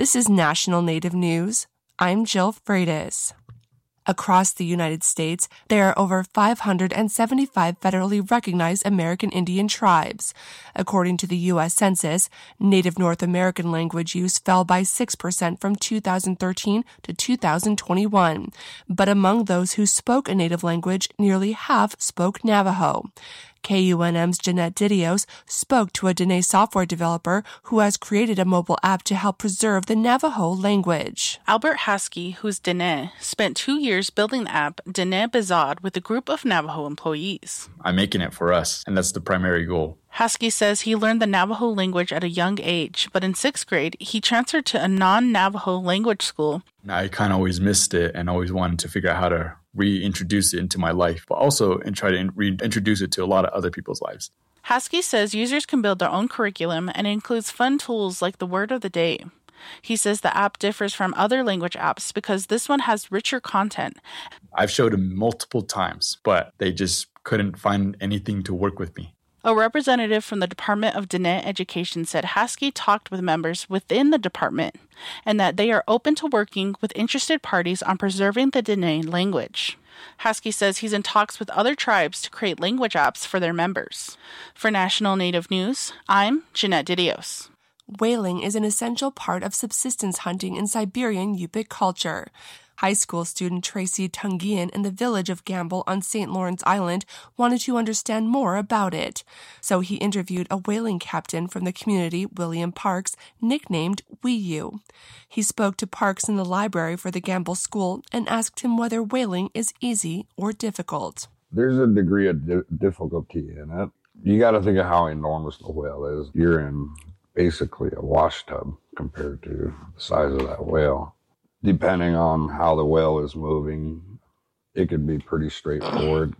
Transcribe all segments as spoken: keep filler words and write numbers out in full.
This is National Native News. I'm Jill Freitas. Across the United States, there are over five hundred seventy-five federally recognized American Indian tribes. According to the U S Census, Native North American language use fell by six percent from two thousand thirteen to two thousand twenty-one. But among those who spoke a native language, nearly half spoke Navajo. K U N M's Jeanette Didios spoke to a Dene software developer who has created a mobile app to help preserve the Navajo language. Albert Haskey, who's Dene, spent two years building the app Dene Bezod with a group of Navajo employees. I'm making it for us, and that's the primary goal. Haskey says he learned the Navajo language at a young age, but in sixth grade, he transferred to a non-Navajo language school. I kind of always missed it and always wanted to figure out how to reintroduce it into my life, but also and try to reintroduce it to a lot of other people's lives. Haskey says users can build their own curriculum and includes fun tools like the word of the day. He says the app differs from other language apps because this one has richer content. I've showed them multiple times, but they just couldn't find anything to work with me. A representative from the Department of Dene Education said Haskey talked with members within the department and that they are open to working with interested parties on preserving the Dene language. Haskey says he's in talks with other tribes to create language apps for their members. For National Native News, I'm Jeanette Didios. Whaling is an essential part of subsistence hunting in Siberian Yupik culture. High school student Tracy Tungian in the village of Gamble on Saint Lawrence Island wanted to understand more about it. So he interviewed a whaling captain from the community, William Parks, nicknamed Wee You. He spoke to Parks in the library for the Gamble school and asked him whether whaling is easy or difficult. There's a degree of di- difficulty in it. You got to think of how enormous the whale is. You're in basically a wash tub compared to the size of that whale. Depending on how the whale is moving, it could be pretty straightforward.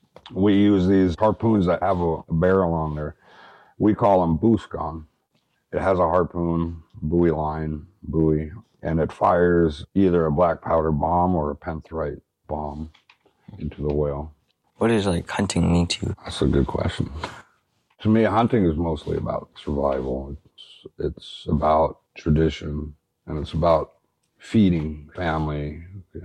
We use these harpoons that have a, a barrel on there. We call them booscon. It has a harpoon, buoy line, buoy, and it fires either a black powder bomb or a penthrite bomb into the whale. What does like hunting mean to you? That's a good question. To me, hunting is mostly about survival. It's, it's about tradition, and it's about feeding family,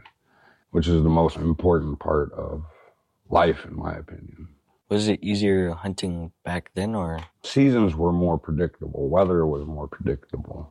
which is the most important part of life, in my opinion. Was it easier hunting back then, or? Seasons were more predictable. Weather was more predictable.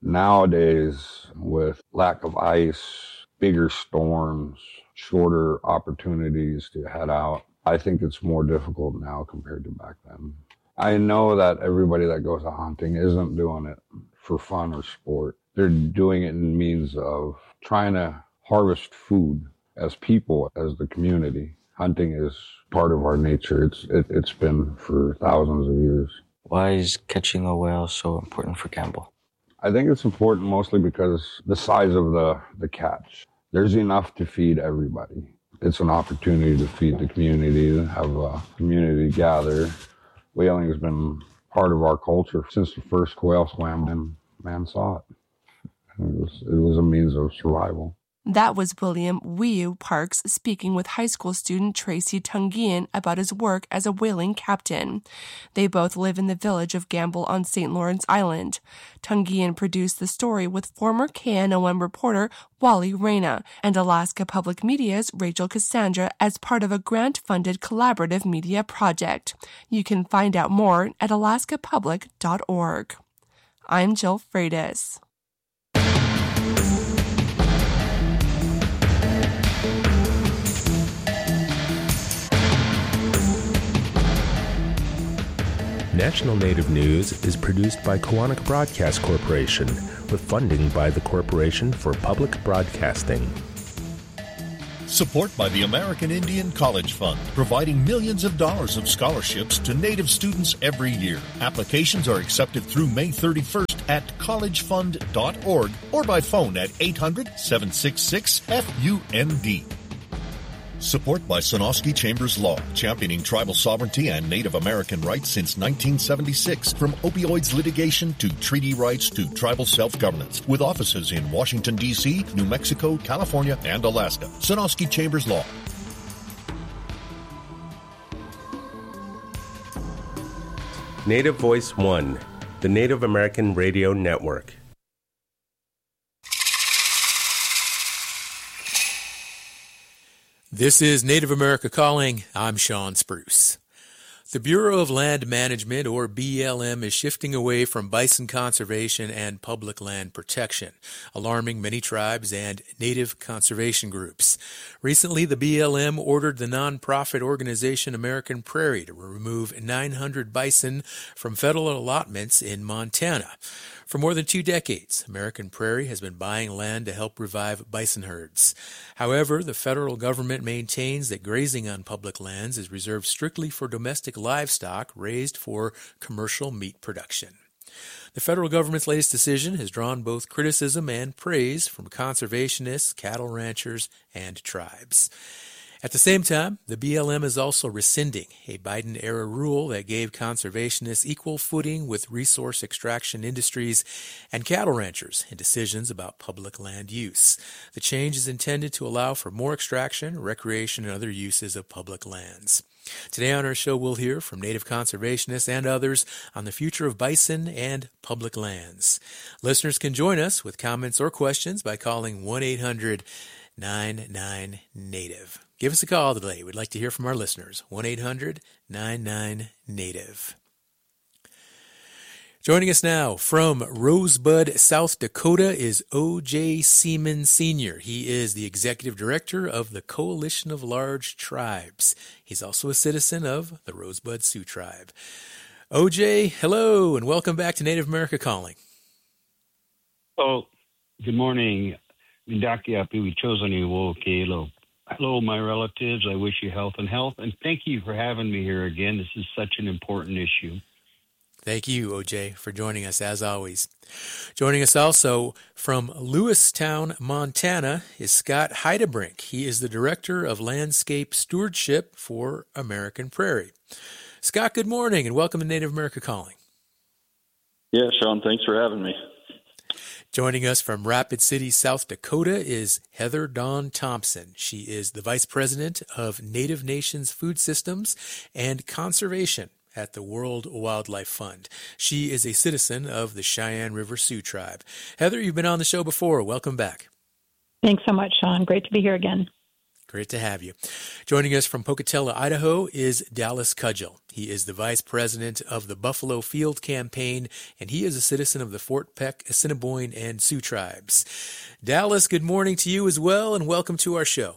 Nowadays, with lack of ice, bigger storms, shorter opportunities to head out, I think it's more difficult now compared to back then. I know that everybody that goes out hunting isn't doing it for fun or sport. They're doing it in means of trying to harvest food as people, as the community. Hunting is part of our nature. It's it, it's been for thousands of years. Why is catching a whale so important for Gamble? I think it's important mostly because the size of the, the catch. There's enough to feed everybody. It's an opportunity to feed the community, to have a community gather. Whaling has been part of our culture since the first whale swam in. Man saw it. It was, it was a means of survival. That was William Wee Parks speaking with high school student Tracy Tungian about his work as a whaling captain. They both live in the village of Gamble on Saint Lawrence Island. Tungian produced the story with former K N O M reporter Wally Reyna and Alaska Public Media's Rachel Cassandra as part of a grant-funded collaborative media project. You can find out more at alaska public dot org. I'm Jill Freitas. National Native News is produced by Koahnic Broadcast Corporation with funding by the Corporation for Public Broadcasting. Support by the American Indian College Fund, providing millions of dollars of scholarships to Native students every year. Applications are accepted through May thirty-first at college fund dot org or by phone at eight hundred, seven six six, F U N D. Support by Sonosky Chambers Law, championing tribal sovereignty and Native American rights since nineteen seventy-six. From opioids litigation to treaty rights to tribal self-governance. With offices in Washington, D C, New Mexico, California, and Alaska. Sonosky Chambers Law. Native Voice One, the Native American Radio Network. This is Native America Calling. I'm Sean Spruce. The Bureau of Land Management, or B L M, is shifting away from bison conservation and public land protection, alarming many tribes and native conservation groups. Recently, the B L M ordered the nonprofit organization American Prairie to remove nine hundred bison from federal allotments in Montana. For more than two decades, American Prairie has been buying land to help revive bison herds. However, the federal government maintains that grazing on public lands is reserved strictly for domestic livestock raised for commercial meat production. The federal government's latest decision has drawn both criticism and praise from conservationists, cattle ranchers, and tribes. At the same time, the B L M is also rescinding a Biden-era rule that gave conservationists equal footing with resource extraction industries and cattle ranchers in decisions about public land use. The change is intended to allow for more extraction, recreation, and other uses of public lands. Today on our show, we'll hear from Native conservationists and others on the future of bison and public lands. Listeners can join us with comments or questions by calling one eight hundred nine nine native. Give us a call today. We'd like to hear from our listeners. one eight hundred nine nine native. Joining us now from Rosebud, South Dakota is O J Seaman Senior He is the executive director of the Coalition of Large Tribes. He's also a citizen of the Rosebud Sioux Tribe. O J, hello, and welcome back to Native America Calling. Oh, good morning. Hello, my relatives. I wish you health and health, and thank you for having me here again. This is such an important issue. Thank you, O J, for joining us, as always. Joining us also from Lewistown, Montana, is Scott Heidebrink. He is the Director of Landscape Stewardship for American Prairie. Scott, good morning, and welcome to Native America Calling. Yeah, Sean, thanks for having me. Joining us from Rapid City, South Dakota is Heather Dawn Thompson. She is the Vice President of Native Nations Food Systems and Conservation at the World Wildlife Fund. She is a citizen of the Cheyenne River Sioux Tribe. Heather, you've been on the show before. Welcome back. Thanks so much, Sean. Great to be here again. Great to have you. Joining us from Pocatello, Idaho is Dallas Cudgel. He is the Vice President of the Buffalo Field Campaign, and he is a citizen of the Fort Peck, Assiniboine, and Sioux Tribes. Dallas, good morning to you as well, and welcome to our show.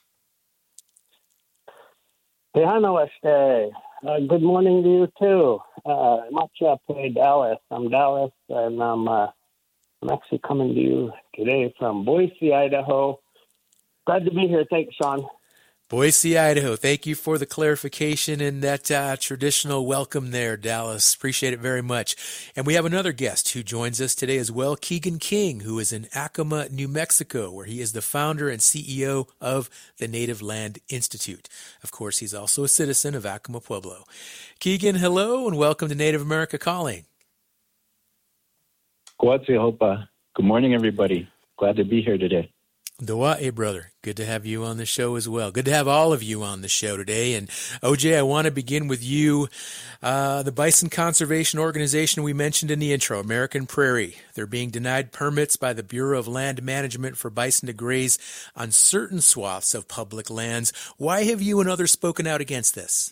Uh, good morning to you, too. Uh, much up, hey, Dallas. I'm Dallas, and I'm, uh, I'm actually coming to you today from Boise, Idaho. Glad to be here. Thanks, Sean. Boise, Idaho. Thank you for the clarification and that uh, traditional welcome there, Dallas. Appreciate it very much. And we have another guest who joins us today as well, Keegan King, who is in Acoma, New Mexico, where he is the founder and C E O of the Native Land Institute. Of course, he's also a citizen of Acoma Pueblo. Keegan, hello, and welcome to Native America Calling. Good morning, everybody. Glad to be here today. Doa'e, brother. Good to have you on the show as well. Good to have all of you on the show today. And O J, I want to begin with you. Uh, the Bison Conservation Organization we mentioned in the intro, American Prairie. They're being denied permits by the Bureau of Land Management for bison to graze on certain swaths of public lands. Why have you and others spoken out against this?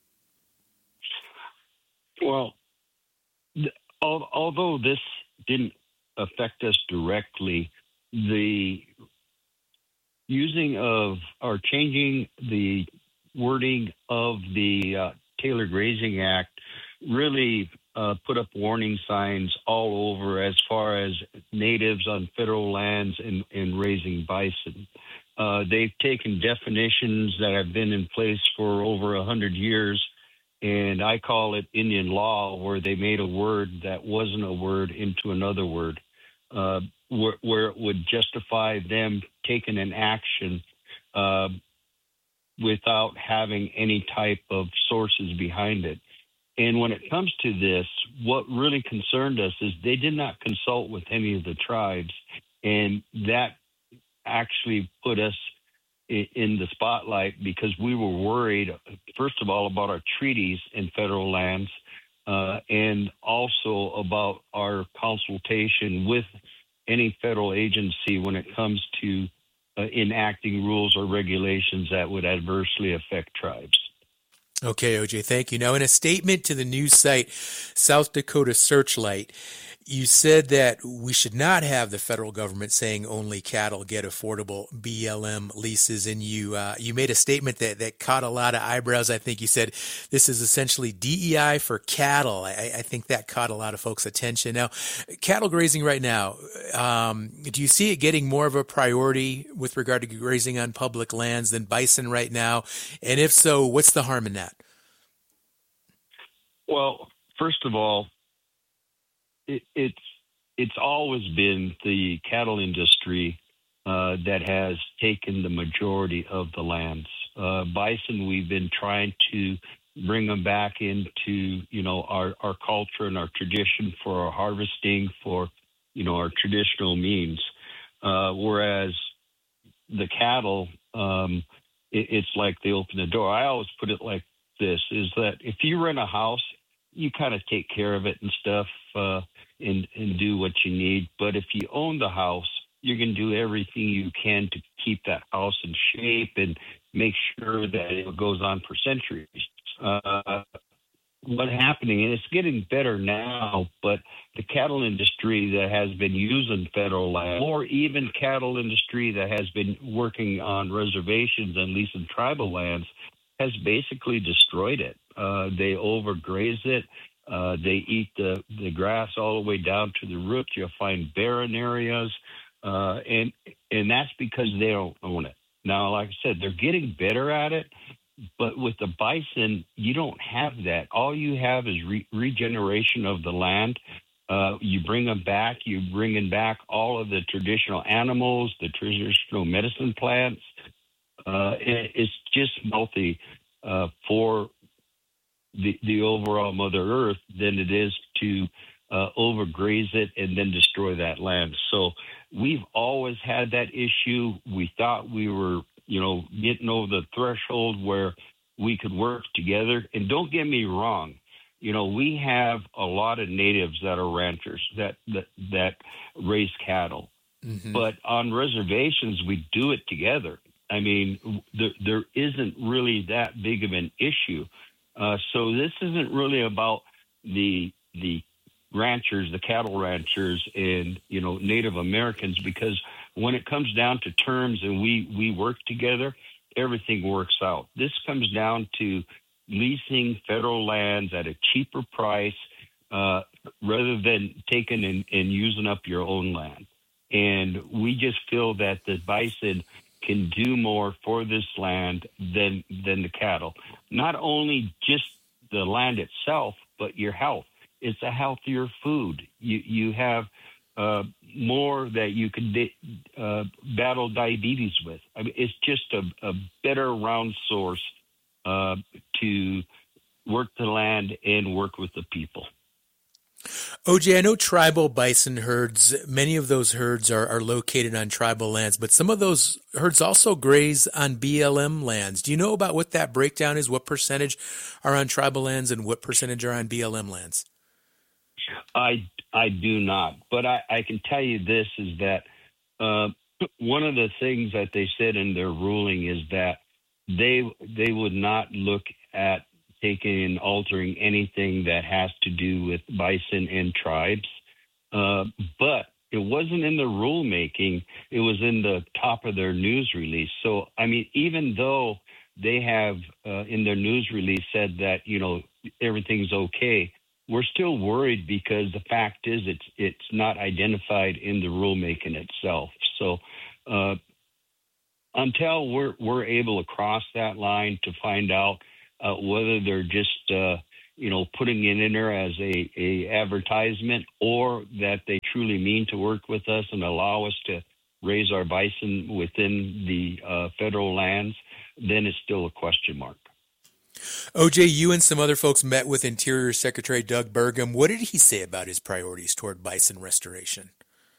Well, th- al- although this didn't affect us directly, the using of or changing the wording of the uh, Taylor Grazing Act really uh, put up warning signs all over as far as natives on federal lands and, and raising bison. Uh, they've taken definitions that have been in place for over a hundred years, and I call it Indian law, where they made a word that wasn't a word into another word. Uh, where, where it would justify them taking an action uh, without having any type of sources behind it. And when it comes to this, what really concerned us is they did not consult with any of the tribes, and that actually put us in the spotlight because we were worried, first of all, about our treaties in federal lands, uh, and also about our consultation with any federal agency when it comes to uh, enacting rules or regulations that would adversely affect tribes. Okay, O J, thank you. Now, in a statement to the news site South Dakota Searchlight, you said that we should not have the federal government saying only cattle get affordable B L M leases, and you uh, you made a statement that, that caught a lot of eyebrows. I think you said this is essentially D E I for cattle. I, I think that caught a lot of folks' attention. Now, cattle grazing right now, um, do you see it getting more of a priority with regard to grazing on public lands than bison right now? And if so, what's the harm in that? Well, first of all, it, it's it's always been the cattle industry uh, that has taken the majority of the lands. Uh, bison, we've been trying to bring them back into, you know, our, our culture and our tradition for our harvesting, for, you know, our traditional means. Uh, whereas the cattle, um, it, it's like they open the door. I always put it like this, is that if you rent a house, you kind of take care of it and stuff uh, and, and do what you need. But if you own the house, you're going to do everything you can to keep that house in shape and make sure that it goes on for centuries. Uh, what's happening, and it's getting better now, but the cattle industry that has been using federal land, or even cattle industry that has been working on reservations and leasing tribal lands, has basically destroyed it. Uh, they overgraze it. Uh, they eat the, the grass all the way down to the roots. You'll find barren areas, uh, and and that's because they don't own it. Now, like I said, they're getting better at it, but with the bison, you don't have that. All you have is re- regeneration of the land. Uh, you bring them back. You're bringing back all of the traditional animals, the traditional medicine plants. Uh, it, it's just healthy uh, for the, the overall Mother Earth than it is to uh, overgraze it and then destroy that land. So we've always had that issue. We thought we were, you know, getting over the threshold where we could work together. And don't get me wrong, you know, we have a lot of natives that are ranchers that that, that raise cattle. Mm-hmm. But on reservations, we do it together. I mean, there, there isn't really that big of an issue. Uh, so this isn't really about the the ranchers, the cattle ranchers, and, you know, Native Americans, because when it comes down to terms and we, we work together, everything works out. This comes down to leasing federal lands at a cheaper price uh, rather than taking and, and using up your own land. And we just feel that the bison can do more for this land than than the cattle. Not only just the land itself, but your health. It's a healthier food. You you have uh, more that you can uh, battle diabetes with. I mean, it's just a, a better round source uh, to work the land and work with the people. O J, I know tribal bison herds, many of those herds are, are located on tribal lands, but some of those herds also graze on B L M lands. Do you know about what that breakdown is? What percentage are on tribal lands and what percentage are on B L M lands? I, I do not, but I, I can tell you this is that uh, one of the things that they said in their ruling is that they they would not look at taking and altering anything that has to do with bison and tribes. Uh, but it wasn't in the rulemaking. It was in the top of their news release. So, I mean, even though they have uh, in their news release said that, you know, everything's okay, we're still worried because the fact is it's it's not identified in the rulemaking itself. So uh, until we're, we're able to cross that line to find out Uh, whether they're just, uh, you know, putting it in there as a, a advertisement or that they truly mean to work with us and allow us to raise our bison within the uh, federal lands, then it's still a question mark. O J, you and some other folks met with Interior Secretary Doug Burgum. What did he say about his priorities toward bison restoration?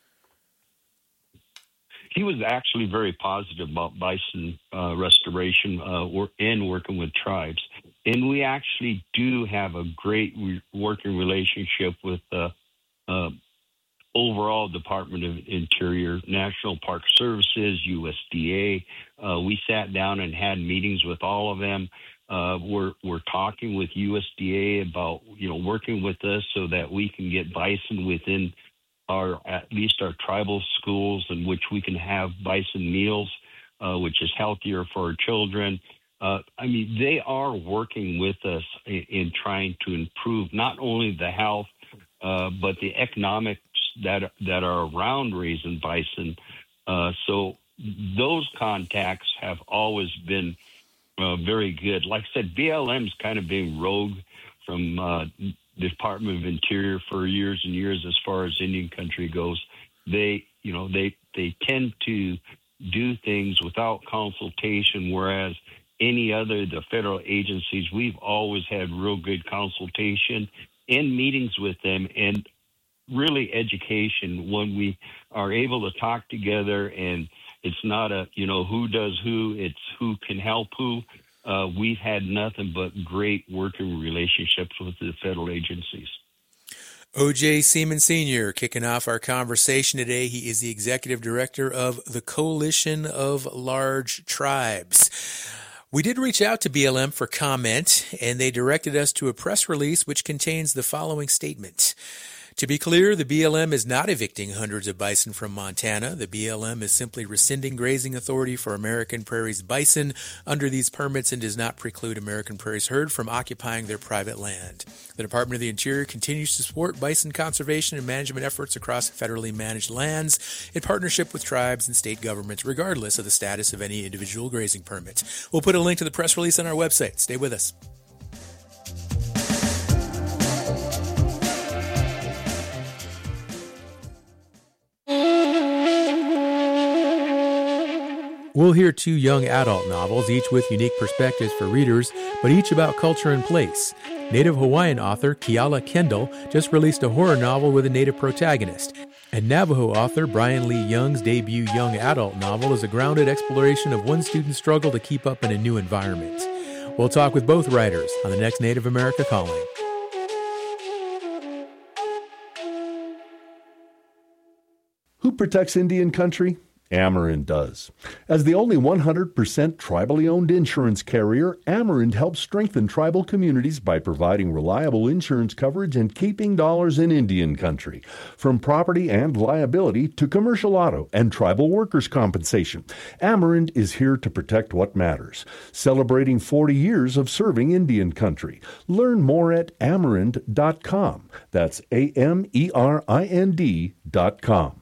He was actually very positive about bison uh, restoration uh, work, and working with tribes. And we actually do have a great re- working relationship with uh, uh, overall Department of Interior, National Park Services, U S D A. Uh, we sat down and had meetings with all of them. Uh, we're we're talking with U S D A about, you know, working with us so that we can get bison within our, at least our tribal schools, in which we can have bison meals, uh, which is healthier for our children. Uh, I mean, they are working with us in, in trying to improve not only the health, uh, but the economics that that are around raising bison. Uh, so those contacts have always been uh, very good. Like I said, B L M's kind of being rogue from uh, the Department of Interior for years and years as far as Indian country goes. They, you know, they they tend to do things without consultation, whereas any other, the federal agencies, we've always had real good consultation and meetings with them, and really education when we are able to talk together, and it's not a, you know, who does who, it's who can help who. Uh, we've had nothing but great working relationships with the federal agencies. O J Seaman Senior kicking off our conversation today. He is the executive director of the Coalition of Large Tribes. We did reach out to B L M for comment, and they directed us to a press release which contains the following statement. To be clear, the B L M is not evicting hundreds of bison from Montana. The B L M is simply rescinding grazing authority for American Prairie's bison under these permits and does not preclude American Prairie's herd from occupying their private land. The Department of the Interior continues to support bison conservation and management efforts across federally managed lands in partnership with tribes and state governments, regardless of the status of any individual grazing permit. We'll put a link to the press release on our website. Stay with us. We'll hear two young adult novels, each with unique perspectives for readers, but each about culture and place. Native Hawaiian author Keala Kendall just released a horror novel with a Native protagonist. And Navajo author Brian Lee Young's debut young adult novel is a grounded exploration of one student's struggle to keep up in a new environment. We'll talk with both writers on the next Native America Calling. Who protects Indian country? Amerind does. As the only one hundred percent tribally owned insurance carrier, Amerind helps strengthen tribal communities by providing reliable insurance coverage and keeping dollars in Indian country. From property and liability to commercial auto and tribal workers' compensation, Amerind is here to protect what matters. Celebrating forty years of serving Indian country. Learn more at amerind dot com. That's A M E R I N D dot com.